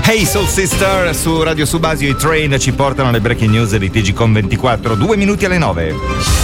Hey Soul Sister su Radio Subasio. I Train ci portano alle breaking news di TGcom 24, 2 minuti alle 9.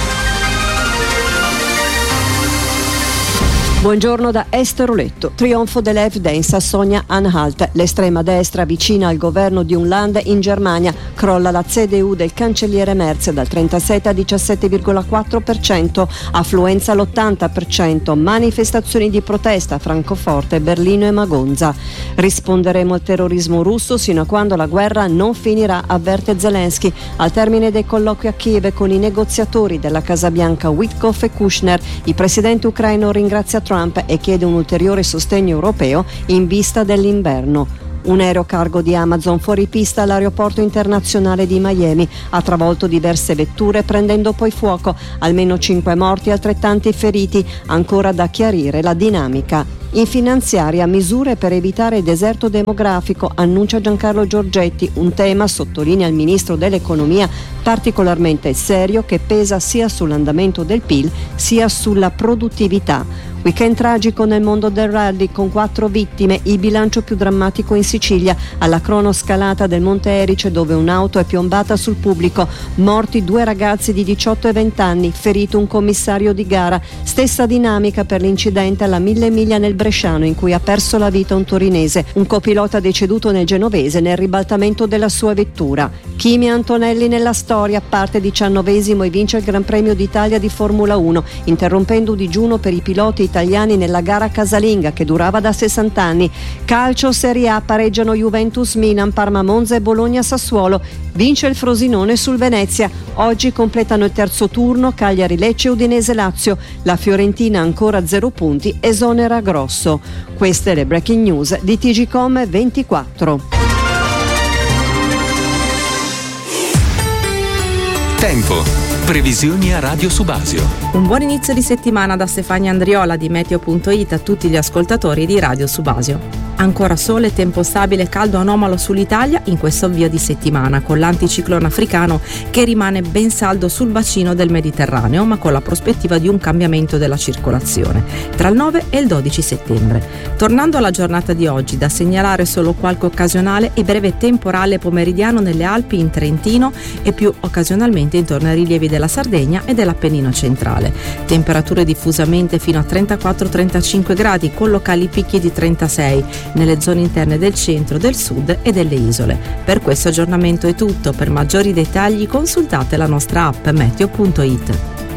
Buongiorno da Esther Oletto. Trionfo dell'EFD in Sassonia-Anhalt. L'estrema destra vicina al governo di un land in Germania. Crolla la CDU del cancelliere Merz dal 37 a 17,4%. Affluenza all'80%. Manifestazioni di protesta a Francoforte, Berlino e Magonza. Risponderemo al terrorismo russo sino a quando la guerra non finirà, avverte Zelensky. Al termine dei colloqui a Kiev con i negoziatori della Casa Bianca Witkoff e Kushner, il presidente ucraino ringrazia Trump e chiede un ulteriore sostegno europeo in vista dell'inverno. Un aereo cargo di Amazon fuori pista all'aeroporto internazionale di Miami ha travolto diverse vetture prendendo poi fuoco, almeno 5 morti e altrettanti feriti, ancora da chiarire la dinamica. In finanziaria misure per evitare il deserto demografico, annuncia Giancarlo Giorgetti, un tema, sottolinea il ministro dell'economia, particolarmente serio che pesa sia sull'andamento del PIL sia sulla produttività. Weekend tragico nel mondo del rally con 4 vittime, il bilancio più drammatico in Sicilia, alla cronoscalata del Monte Erice dove un'auto è piombata sul pubblico, morti 2 ragazzi di 18 e 20 anni, ferito un commissario di gara. Stessa dinamica per l'incidente alla 1000 miglia nel Bresciano in cui ha perso la vita un torinese, un copilota deceduto nel genovese nel ribaltamento della sua vettura. Kimi Antonelli nella storia, parte 19esimo e vince il Gran Premio d'Italia di Formula 1, interrompendo un digiuno per i piloti italiani nella gara casalinga che durava da 60 anni. Calcio Serie A, pareggiano Juventus Milan, Parma Monza e Bologna Sassuolo. Vince il Frosinone sul Venezia. Oggi completano il terzo turno Cagliari Lecce Udinese Lazio. La Fiorentina ancora 0 punti, esonera Grosso. Queste le breaking news di TGcom 24. Tempo. Previsioni a Radio Subasio. Un buon inizio di settimana da Stefania Andriola di Meteo.it a tutti gli ascoltatori di Radio Subasio. Ancora sole, tempo stabile, caldo anomalo sull'Italia in questo avvio di settimana, con l'anticiclone africano che rimane ben saldo sul bacino del Mediterraneo, ma con la prospettiva di un cambiamento della circolazione tra il 9 e il 12 settembre. Tornando alla giornata di oggi, da segnalare solo qualche occasionale e breve temporale pomeridiano nelle Alpi, in Trentino e più occasionalmente intorno ai rilievi della Sardegna e dell'Appennino centrale. Temperature diffusamente fino a 34-35 gradi, con locali picchi di 36 nelle zone interne del centro, del sud e delle isole. Per questo aggiornamento è tutto. Per maggiori dettagli consultate la nostra app Meteo.it.